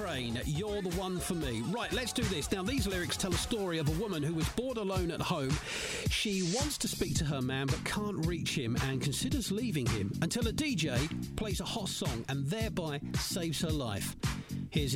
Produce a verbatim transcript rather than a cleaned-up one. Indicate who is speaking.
Speaker 1: Refrain, You're the One for Me. Right, let's do this. Now, these lyrics tell a story of a woman who was bored alone at home. She wants to speak to her man but can't reach him and considers leaving him until a D J plays a hot song and thereby saves her life.